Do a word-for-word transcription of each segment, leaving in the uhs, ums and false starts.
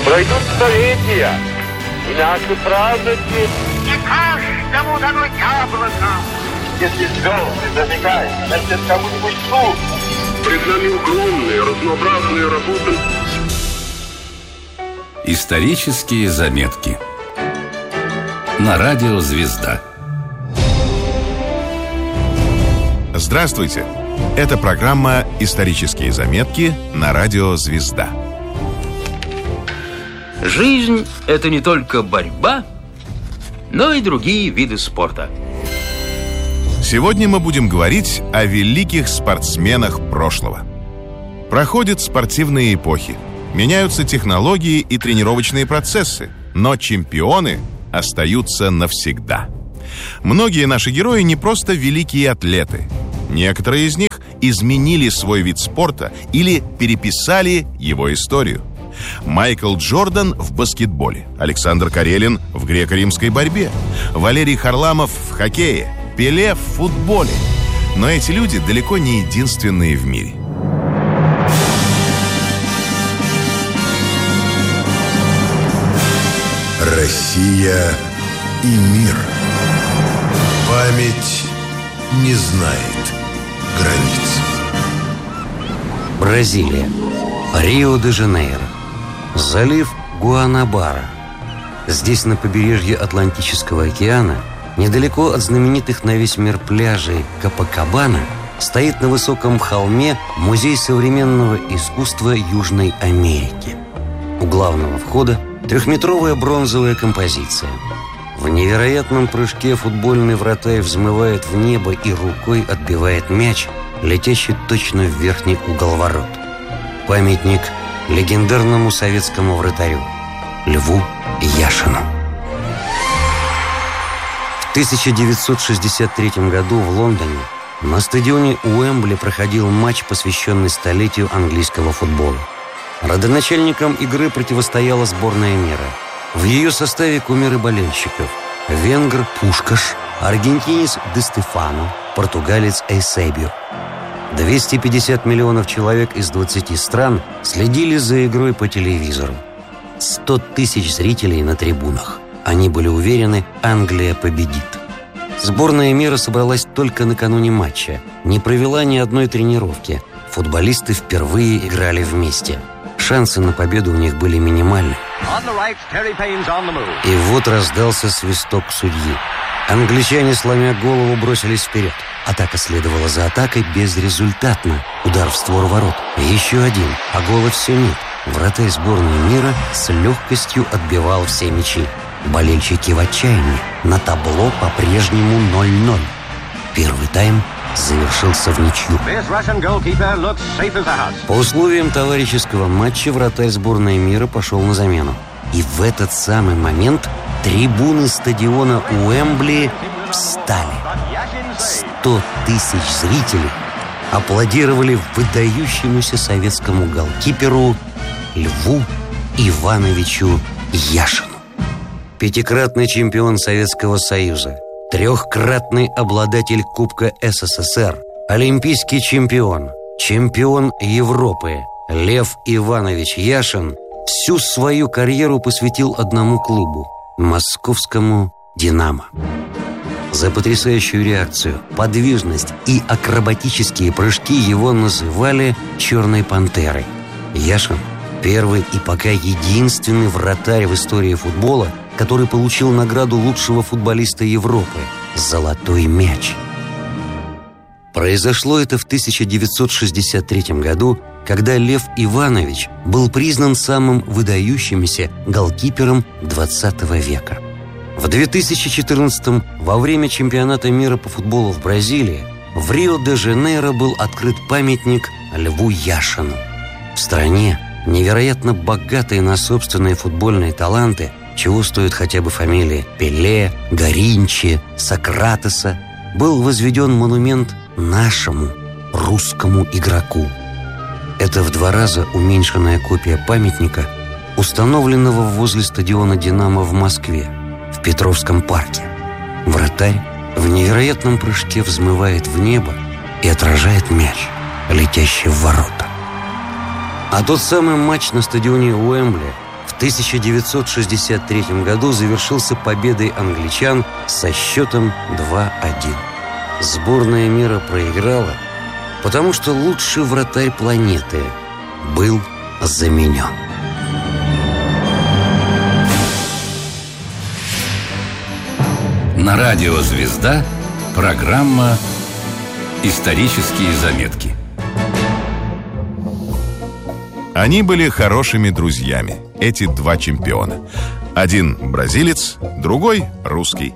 Пройдут столетия, и наши праздники не каждому дано яблоко. Если звезды зажигают, значит, кому-нибудь суд. Пред нами огромные, разнообразные работы. Исторические заметки на радио «Звезда». Здравствуйте! Это программа «Исторические заметки» на радио «Звезда». Жизнь – это не только борьба, но и другие виды спорта. Сегодня мы будем говорить о великих спортсменах прошлого. Проходят спортивные эпохи, меняются технологии и тренировочные процессы, но чемпионы остаются навсегда. Многие наши герои не просто великие атлеты. Некоторые из них изменили свой вид спорта или переписали его историю. Майкл Джордан в баскетболе, Александр Карелин в греко-римской борьбе, Валерий Харламов в хоккее, Пеле в футболе. Но эти люди далеко не единственные в мире. Россия и мир. Память не знает границ. Бразилия. Рио-де-Жанейро. Залив Гуанабара. Здесь, на побережье Атлантического океана, недалеко от знаменитых на весь мир пляжей Копакабана, стоит на высоком холме Музей современного искусства Южной Америки. У главного входа трехметровая бронзовая композиция. В невероятном прыжке футбольный вратарь взмывает в небо и рукой отбивает мяч, летящий точно в верхний угол ворот. Памятник легендарному советскому вратарю Льву Яшину. В тысяча девятьсот шестьдесят третьем году в Лондоне на стадионе Уэмбли проходил матч, посвященный столетию английского футбола. Родоначальникам игры противостояла сборная мира. В ее составе кумиры болельщиков: венгр Пушкаш, аргентинец Де Стефано, португалец Эйсебио. двести пятьдесят миллионов человек из двадцати стран следили за игрой по телевизору. сто тысяч зрителей на трибунах. Они были уверены, Англия победит. Сборная мира собралась только накануне матча, не провела ни одной тренировки. Футболисты впервые играли вместе. Шансы на победу у них были минимальны. И вот раздался свисток судьи. Англичане, сломя голову, бросились вперед. Атака следовала за атакой безрезультатно. Удар в створ ворот. Еще один, а гола все нет. Вратарь сборной мира с легкостью отбивал все мячи. Болельщики в отчаянии. На табло по-прежнему ноль-ноль. Первый тайм завершился в ничью. По условиям товарищеского матча вратарь сборной мира пошел на замену. И в этот самый момент трибуны стадиона Уэмбли встали. Сто тысяч зрителей аплодировали выдающемуся советскому голкиперу Льву Ивановичу Яшину. Пятикратный чемпион Советского Союза, трехкратный обладатель Кубка СССР, олимпийский чемпион, чемпион Европы Лев Иванович Яшин всю свою карьеру посвятил одному клубу – московскому «Динамо». За потрясающую реакцию, подвижность и акробатические прыжки его называли «Черной пантерой». Яшин – первый и пока единственный вратарь в истории футбола, который получил награду лучшего футболиста Европы – «Золотой мяч». Произошло это в тысяча девятьсот шестьдесят третьем году, когда Лев Иванович был признан самым выдающимся голкипером двадцатого века. В две тысячи четырнадцатом, во время чемпионата мира по футболу в Бразилии, в Рио-де-Жанейро был открыт памятник Льву Яшину. В стране, невероятно богатой на собственные футбольные таланты, чего стоят хотя бы фамилии Пеле, Гаринчи, Сократеса, был возведен монумент нашему русскому игроку. Это в два раза уменьшенная копия памятника, установленного возле стадиона «Динамо» в Москве, в Петровском парке. Вратарь в невероятном прыжке взмывает в небо и отражает мяч, летящий в ворота. А тот самый матч на стадионе Уэмбли в тысяча девятьсот шестьдесят третьем году завершился победой англичан со счетом два один. Сборная мира проиграла, потому что лучший вратарь планеты был заменен. На радио «Звезда» программа «Исторические заметки». Они были хорошими друзьями, эти два чемпиона. Один бразилец, другой русский.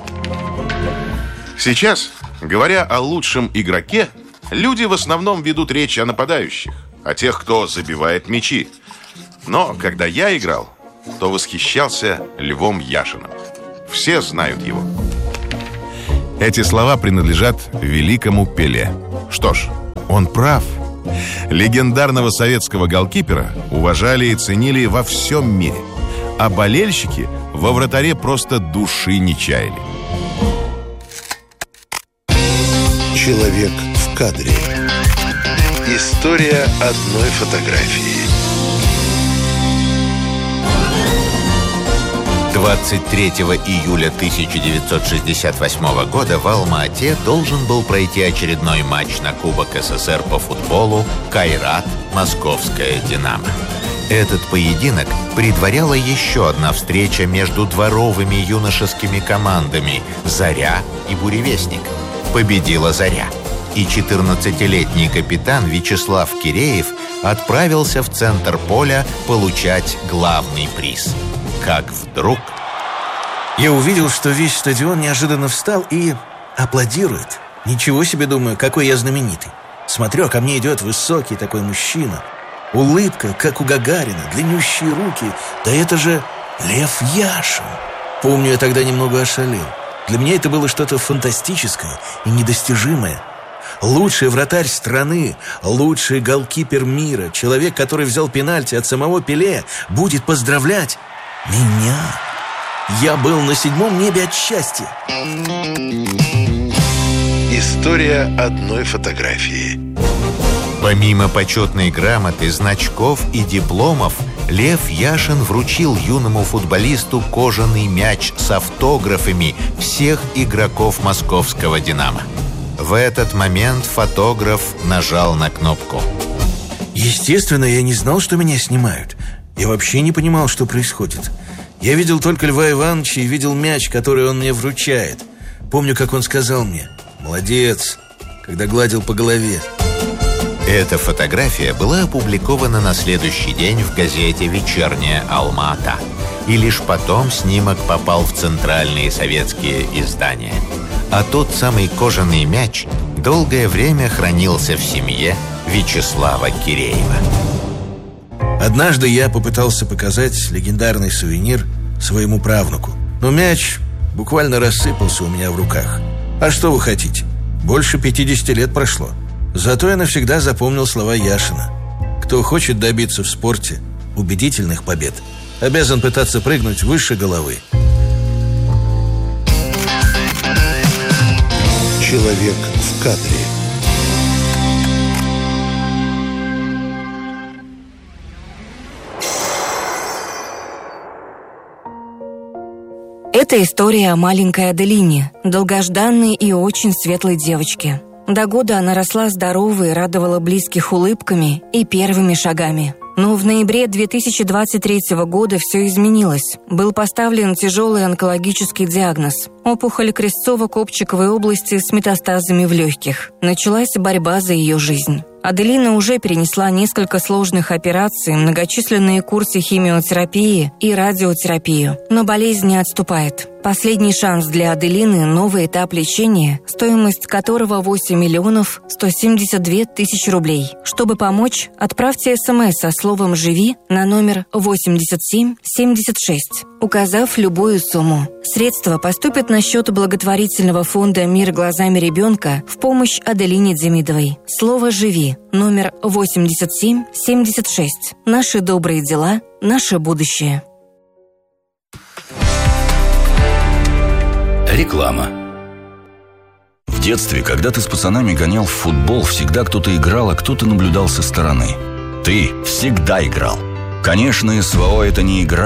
Сейчас, говоря о лучшем игроке, люди в основном ведут речь о нападающих, о тех, кто забивает мячи. Но когда я играл, то восхищался Львом Яшиным. Все знают его. Эти слова принадлежат великому Пеле. Что ж, он прав. Легендарного советского голкипера уважали и ценили во всем мире, а болельщики во вратаре просто души не чаяли. Человек в кадре. История одной фотографии. двадцать третьего июля тысяча девятьсот шестьдесят восьмого года в Алма-Ате должен был пройти очередной матч на Кубок СССР по футболу «Кайрат. Московская Динамо». Этот поединок предваряла еще одна встреча между дворовыми юношескими командами «Заря» и «Буревестник». Победила «Заря», и четырнадцатилетний капитан Вячеслав Киреев отправился в центр поля получать главный приз. Как вдруг... Я увидел, что весь стадион неожиданно встал и аплодирует. Ничего себе, думаю, какой я знаменитый. Смотрю, а ко мне идет высокий такой мужчина. Улыбка, как у Гагарина, длиннющие руки. Да это же Лев Яшин. Помню, я тогда немного ошалел. Для меня это было что-то фантастическое и недостижимое. Лучший вратарь страны, лучший голкипер мира, человек, который взял пенальти от самого Пеле, будет поздравлять меня. Я был на седьмом небе от счастья. История одной фотографии. Помимо почетной грамоты, значков и дипломов, Лев Яшин вручил юному футболисту кожаный мяч с автографами всех игроков московского «Динамо». В этот момент фотограф нажал на кнопку. Естественно, я не знал, что меня снимают. Я вообще не понимал, что происходит. Я видел только Льва Ивановича и видел мяч, который он мне вручает. Помню, как он сказал мне: «Молодец», когда гладил по голове. Эта фотография была опубликована на следующий день в газете «Вечерняя Алма-Ата». И лишь потом снимок попал в центральные советские издания. А тот самый кожаный мяч долгое время хранился в семье Вячеслава Киреева. Однажды я попытался показать легендарный сувенир своему правнуку, но мяч буквально рассыпался у меня в руках. А что вы хотите? Больше пятидесяти лет прошло. Зато я навсегда запомнил слова Яшина: кто хочет добиться в спорте убедительных побед, обязан пытаться прыгнуть выше головы. Человек в кадре. Это история о маленькой Аделине, долгожданной и очень светлой девочке. До года она росла здоровой, радовала близких улыбками и первыми шагами. Но в ноябре две тысячи двадцать третьего года все изменилось. Был поставлен тяжелый онкологический диагноз – опухоль крестцово-копчиковой области с метастазами в легких. Началась борьба за ее жизнь. Аделина уже перенесла несколько сложных операций, многочисленные курсы химиотерапии и радиотерапию, но болезнь не отступает. Последний шанс для Аделины – новый этап лечения, стоимость которого восемь миллионов сто семьдесят две тысячи рублей. Чтобы помочь, отправьте смс со словом «Живи» на номер восемьдесят семь семьдесят шесть, указав любую сумму. Средства поступят на счет благотворительного фонда «Мир глазами ребенка» в помощь Аделине Демидовой. Слово «Живи» номер восемьдесят семь семьдесят шесть. Наши добрые дела, наше будущее. Реклама. В детстве, когда ты с пацанами гонял в футбол, всегда кто-то играл, а кто-то наблюдал со стороны. Ты всегда играл. Конечно, СВО — это не игра.